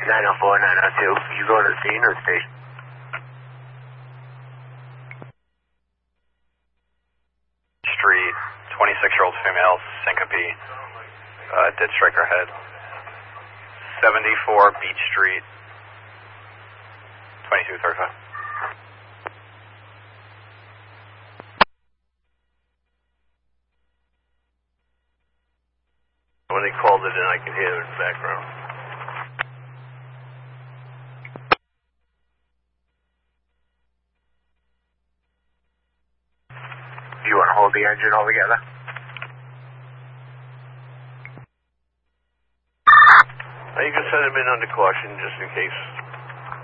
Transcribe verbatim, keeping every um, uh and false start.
nine oh four, nine oh two. You go to the scene or the station? Street, twenty-six-year-old female, syncope, uh, did strike her head. seventy-four Beach Street, twenty-two thirty-five. When they called it in, I could hear it in the background. Do you want to hold the engine altogether? You can send him in under caution just in case.